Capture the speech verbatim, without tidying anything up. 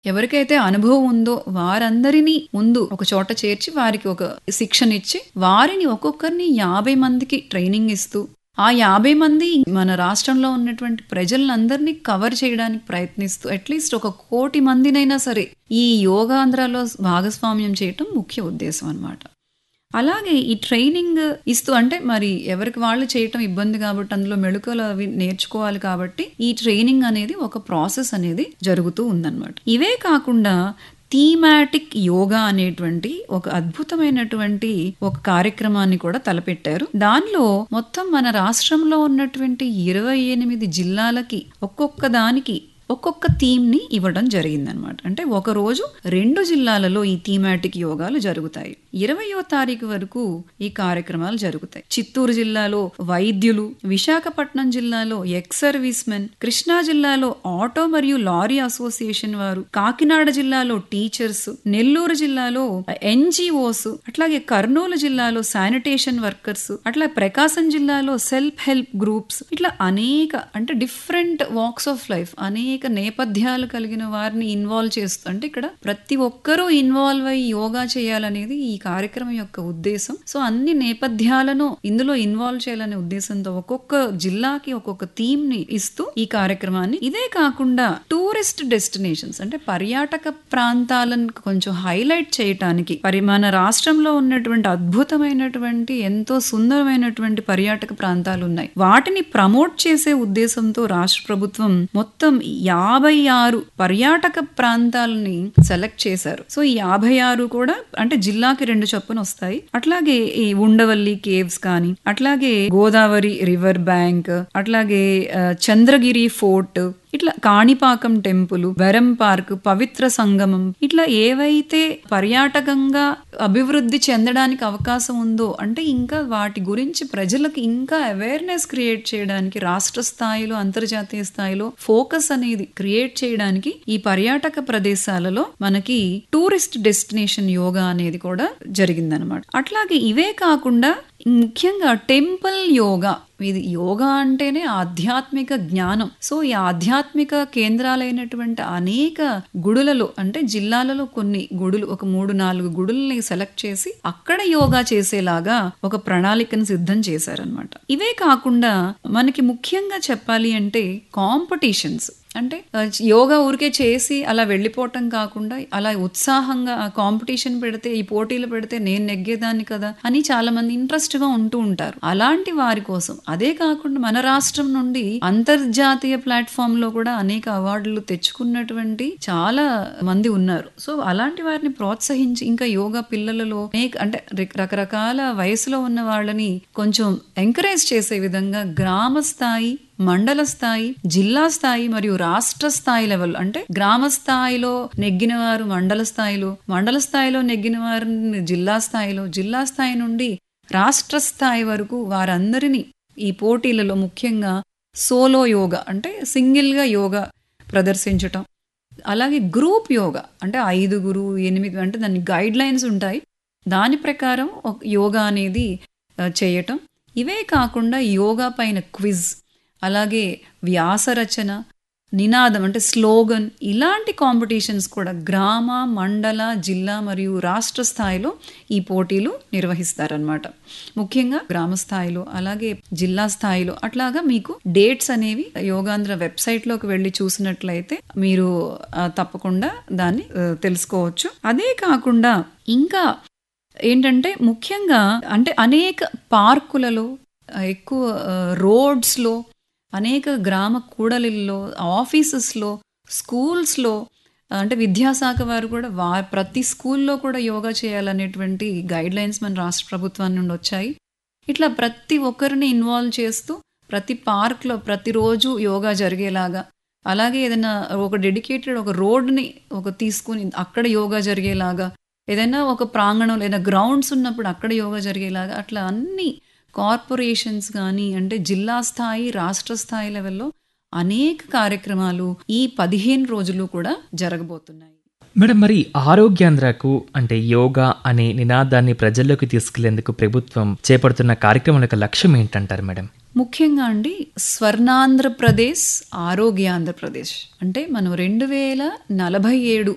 ఎవరికైతే అనుభవం ఉందో వారందరినీ ముందు ఒక చోట చేర్చి వారికి ఒక శిక్షణ ఇచ్చి వారిని ఒక్కొక్కరిని యాభై మందికి ట్రైనింగ్ ఇస్తూ ఆ యాభై మంది మన రాష్ట్రంలో ఉన్నటువంటి ప్రజలందరినీ కవర్ చేయడానికి ప్రయత్నిస్తూ అట్లీస్ట్ ఒక కోటి మందినైనా సరే ఈ యోగాంధ్రలో భాగస్వామ్యం చేయటం ముఖ్య ఉద్దేశం అన్నమాట. అలాగే ఈ ట్రైనింగ్ ఇస్తూ అంటే మరి ఎవరికి వాళ్ళు చేయటం ఇబ్బంది కాబట్టి అందులో మెళుకువలు అవి నేర్చుకోవాలి కాబట్టి ఈ ట్రైనింగ్ అనేది ఒక ప్రాసెస్ అనేది జరుగుతూ ఉందన్నమాట. ఇవే కాకుండా థీమాటిక్ యోగా అనేటువంటి ఒక అద్భుతమైనటువంటి ఒక కార్యక్రమాన్ని కూడా తలపెట్టారు. దానిలో మొత్తం మన రాష్ట్రంలో ఉన్నటువంటి ఇరవై ఎనిమిది జిల్లాలకి ఒక్కొక్క దానికి ఒక్కొక్క థీమ్ ని ఇవ్వడం జరిగిందనమాట. అంటే ఒక రోజు రెండు జిల్లాలలో ఈ థీమాటిక్ యోగాలు జరుగుతాయి. ఇరవయో తారీఖు వరకు ఈ కార్యక్రమాలు జరుగుతాయి. చిత్తూరు జిల్లాలో వైద్యులు, విశాఖపట్నం జిల్లాలో ఎక్స్ సర్వీస్ మెన్, కృష్ణా జిల్లాలో ఆటో మరియు లారీ అసోసియేషన్ వారు, కాకినాడ జిల్లాలో టీచర్స్, నెల్లూరు జిల్లాలో ఎన్జిఓస్, అట్లాగే కర్నూలు జిల్లాలో శానిటేషన్ వర్కర్స్, అట్లా ప్రకాశం జిల్లాలో సెల్ఫ్ హెల్ప్ గ్రూప్స్, ఇట్లా అనేక అంటే డిఫరెంట్ వాక్స్ ఆఫ్ లైఫ్ అనేక నేపథ్యాలు కలిగిన వారిని ఇన్వాల్వ్ చేస్తూ అంటే ఇక్కడ ప్రతి ఒక్కరూ ఇన్వాల్వ్ అయ్యి యోగా చేయాలనేది ఈ కార్యక్రమం యొక్క ఉద్దేశం. సో అన్ని నేపథ్యాలను ఇందులో ఇన్వాల్వ్ చేయాలనే ఉద్దేశంతో ఒక్కొక్క జిల్లాకి ఒక్కొక్క థీమ్ ని ఇస్తూ ఈ కార్యక్రమాన్ని, ఇదే కాకుండా టూరిస్ట్ డెస్టినేషన్స్ అంటే పర్యాటక ప్రాంతాలను కొంచెం హైలైట్ చేయటానికి పరి మన రాష్ట్రంలో ఉన్నటువంటి అద్భుతమైనటువంటి ఎంతో సుందరమైనటువంటి పర్యాటక ప్రాంతాలు ఉన్నాయి. వాటిని ప్రమోట్ చేసే ఉద్దేశంతో రాష్ట్ర ప్రభుత్వం మొత్తం యాభై ఆరు పర్యాటక ప్రాంతాలని సెలెక్ట్ చేశారు. సో ఈ యాభై ఆరు కూడా అంటే జిల్లాకి రెండు చొప్పున వస్తాయి. అట్లాగే ఈ ఉండవల్లి కేవ్స్ కానీ, అట్లాగే గోదావరి రివర్ బ్యాంక్, అట్లాగే చంద్రగిరి ఫోర్ట్, ఇట్లా కాణిపాకం టెంపుల్, వెరం పార్క్, పవిత్ర సంగమం, ఇట్లా ఏవైతే పర్యాటకంగా అభివృద్ధి చెందడానికి అవకాశం ఉందో అంటే ఇంకా వాటి గురించి ప్రజలకు ఇంకా అవేర్నెస్ క్రియేట్ చేయడానికి రాష్ట్ర స్థాయిలో అంతర్జాతీయ స్థాయిలో ఫోకస్ అనేది క్రియేట్ చేయడానికి ఈ పర్యాటక ప్రదేశాలలో మనకి టూరిస్ట్ డెస్టినేషన్ యోగా అనేది కూడా జరిగిందనమాట. అట్లాగే ఇవే కాకుండా ముఖ్యంగా టెంపుల్ యోగా, ఇది యోగా అంటేనే ఆధ్యాత్మిక జ్ఞానం. సో ఈ ఆధ్యాత్మిక కేంద్రాలైనటువంటి అనేక గుడులలో అంటే జిల్లాలలో కొన్ని గుడులు ఒక మూడు నాలుగు గుడుల్ని సెలెక్ట్ చేసి అక్కడ యోగా చేసేలాగా ఒక ప్రణాళికను సిద్ధం చేశారనమాట. ఇవే కాకుండా మనకి ముఖ్యంగా చెప్పాలి అంటే కాంపిటీషన్స్ అంటే యోగా ఊరికే చేసి అలా వెళ్ళిపోవటం కాకుండా అలా ఉత్సాహంగా కాంపిటీషన్ పెడితే ఈ పోటీలు పెడితే నేను నెగ్గేదాన్ని కదా అని చాలా మంది ఇంట్రెస్ట్ గా ఉంటూ ఉంటారు. అలాంటి వారి కోసం అదే కాకుండా మన రాష్ట్రం నుండి అంతర్జాతీయ ప్లాట్ఫామ్ లో కూడా అనేక అవార్డులు తెచ్చుకున్నటువంటి చాలా మంది ఉన్నారు. సో అలాంటి వారిని ప్రోత్సహించి ఇంకా యోగా పిల్లలలో అంటే రకరకాల వయసులో ఉన్న వాళ్ళని కొంచెం ఎంకరేజ్ చేసే విధంగా గ్రామ స్థాయి, మండల స్థాయి, జిల్లా స్థాయి మరియు రాష్ట్ర స్థాయి లెవెల్ అంటే గ్రామ స్థాయిలో నెగ్గిన వారు మండల స్థాయిలో, మండల స్థాయిలో నెగ్గిన వారిని జిల్లా స్థాయిలో, జిల్లా స్థాయి నుండి రాష్ట్ర స్థాయి వరకు వారందరినీ ఈ పోటీలలో ముఖ్యంగా సోలో యోగా అంటే సింగిల్ గా యోగా ప్రదర్శించటం, అలాగే గ్రూప్ యోగా అంటే ఐదుగురు ఎనిమిది అంటే దాని గైడ్ లైన్స్ ఉంటాయి, దాని ప్రకారం యోగా అనేది చేయటం. ఇవే కాకుండా యోగా పైన క్విజ్, అలాగే వ్యాసరచన, నినాదం అంటే స్లోగన్, ఇలాంటి కాంపిటీషన్స్ కూడా గ్రామ, మండల, జిల్లా మరియు రాష్ట్ర స్థాయిలో ఈ పోటీలు నిర్వహిస్తారనమాట. ముఖ్యంగా గ్రామ స్థాయిలో అలాగే జిల్లా స్థాయిలో అట్లాగా మీకు డేట్స్ అనేవి యోగాంధ్ర వెబ్సైట్లోకి వెళ్ళి చూసినట్లయితే మీరు తప్పకుండా దాన్ని తెలుసుకోవచ్చు. అదే కాకుండా ఇంకా ఏంటంటే ముఖ్యంగా అంటే అనేక పార్కులలో, ఎక్కువ రోడ్స్లో, అనేక గ్రామ కూడలిల్లో, ఆఫీసెస్లో, స్కూల్స్లో అంటే విద్యాశాఖ వారు కూడా వా ప్రతి స్కూల్లో కూడా యోగా చేయాలనేటువంటి గైడ్ లైన్స్ మన రాష్ట్ర ప్రభుత్వం నుండి వచ్చాయి. ఇట్లా ప్రతి ఒక్కరిని ఇన్వాల్వ్ చేస్తూ ప్రతి పార్క్లో ప్రతిరోజు యోగా జరిగేలాగా, అలాగే ఏదైనా ఒక డెడికేటెడ్ ఒక రోడ్ని ఒక తీసుకుని అక్కడ యోగా జరిగేలాగా, ఏదైనా ఒక ప్రాంగణం లేదా గ్రౌండ్స్ ఉన్నప్పుడు అక్కడ యోగా జరిగేలాగా అట్లా అన్ని కార్పొరేషన్స్ కానీ అంటే జిల్లా స్థాయి, రాష్ట్ర స్థాయి లెవెల్లో అనేక కార్యక్రమాలు ఈ పదిహేను రోజులు కూడా జరగబోతున్నాయి. మేడం, మరి ఆరోగ్యాంధ్రకు అంటే యోగా అనే నినాదాన్ని ప్రజల్లోకి తీసుకెళ్లేందుకు ప్రభుత్వం చేపడుతున్న కార్యక్రమం యొక్క లక్ష్యం ఏంటంటారు మేడం? ముఖ్యంగా అండి స్వర్ణాంధ్రప్రదేశ్, ఆరోగ్యాంధ్రప్రదేశ్ అంటే మనం రెండు వేల నలభై ఏడు